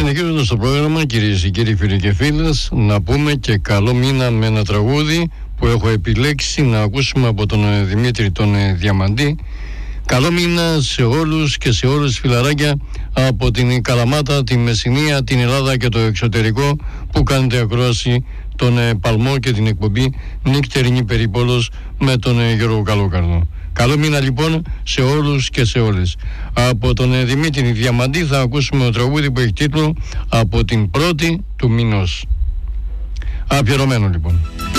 Συνεχίζοντας το πρόγραμμα, κυρίες και κύριοι φίλοι και φίλες, να πούμε και καλό μήνα με ένα τραγούδι που έχω επιλέξει να ακούσουμε από τον Δημήτρη τον Διαμαντή. Καλό μήνα σε όλους και σε όλες τις φιλαράκια από την Καλαμάτα, τη Μεσσηνία, την Ελλάδα και το εξωτερικό που κάνετε ακρόαση τον Παλμό και την εκπομπή Νύκτερινή Περιπόλος με τον Γιώργο Καλόκαρδο. Καλό μήνα λοιπόν σε όλους και σε όλες. Από τον Δημήτρη Διαμαντή θα ακούσουμε το τραγούδι που έχει τίτλο «Από την πρώτη του μηνός». Αφιερωμένο λοιπόν.